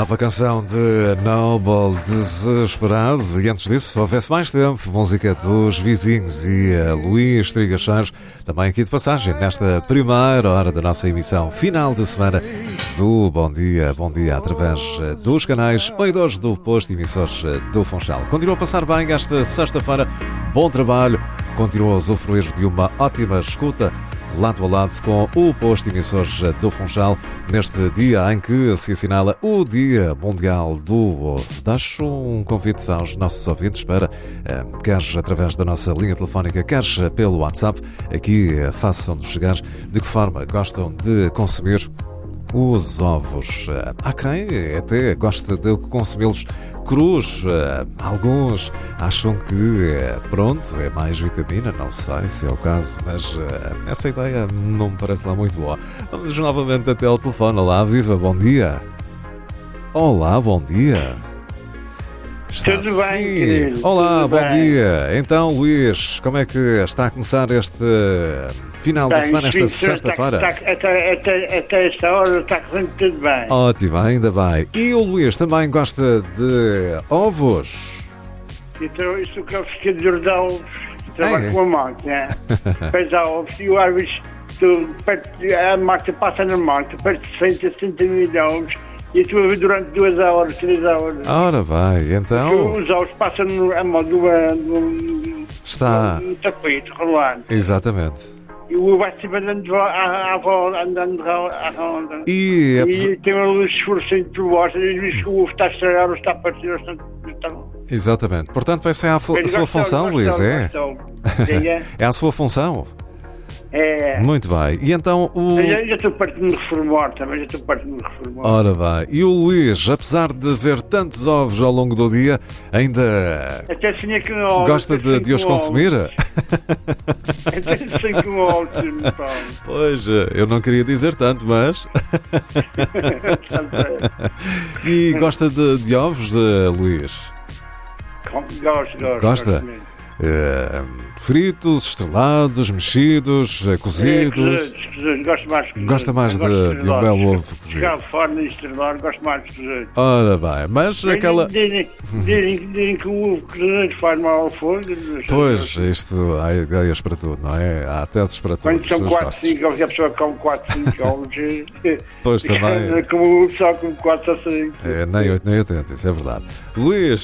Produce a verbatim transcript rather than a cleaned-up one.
Nova canção de Noble Desesperado. E antes disso, houvesse mais tempo, música dos Vizinhos e a Luís Trigachares, também aqui de passagem nesta primeira hora da nossa emissão final de semana do Bom Dia, Bom Dia, através dos canais oidores do posto emissores do Funchal. Continua a passar bem esta sexta-feira, bom trabalho, continua a usufruir de uma ótima escuta lado a lado com o posto emissores do Funchal, neste dia em que se assinala o Dia Mundial do Ovo. Deixo um convite aos nossos ouvintes para, queres através da nossa linha telefónica, queres pelo WhatsApp, aqui façam-nos chegar de que forma gostam de consumir os ovos. Há quem até gosta de consumi-los crus. Alguns acham que, pronto, é mais vitamina, não sei se é o caso, mas essa ideia não me parece lá muito boa. Vamos novamente até ao telefone. Olá, viva, bom dia. Olá, bom dia. Está Tudo bem, sim. querido. Olá, Tudo bom bem. dia. Então, Luís, como é que está a começar este final da Bem, semana, esta sim, sexta-feira? está- está- Até, até, até esta hora está correndo tudo bem. Ótimo, ainda bem. E o Luís também gosta de ovos? Então, isso que eu fiquei de Jordão, trabalho É, é. com a máquina. Depois há ovos e o árbitro, tu, perto, a máquina passa na máquina, perto de sessenta, setenta mil ovos, e tu a ver durante duas horas, três horas. Ora bem, então Os ovos passam no, a mão do, do, está... do tapete rolando. Exatamente. E o ovo vai se andando à volta, andando à ronda. E, apesar- E tem uma luz esforçante por baixo, e diz que o ovo está a estragar, ou está a partir, ou está... está... exatamente. Portanto, essa é a, fu- a Ele sua gostou, função, gostou, Luís, é? gostou. Diga. É a sua função? É. Muito bem. E então o... Eu já- já estou perto de me reformar também, já estou perto de me reformar. Ora bem. E o Luís, apesar de ver tantos ovos ao longo do dia, ainda Até sonhei que não. gosta de, de os consumir? Até sonhei que não. Pois, eu não queria dizer tanto, mas... E gosta de, de ovos, eh, Luís? Gosto, gosto. Gosta? gosto mesmo. Eh, fritos, estrelados, mexidos, eh, É, cozidos? cozidos, cozidos, gosto mais de cozidos. Gosta mais Gosto de- de um estrelados. belo ovo cozido. Califórnia e estrelado, gosto mais de cozidos. Ora bem, mas aquela... Dizem, dizem, dizem que o ovo cozido faz mal ao fogo. Pois, isto há ideias para tudo, não é? Há teses para tudo. Quando são os quatro, gostos. cinco ovos, e a pessoa come quatro, cinco ovos. Pois também. Como só com quatro ou cinco. É, nem oito nem oitenta, isso é verdade. Luís,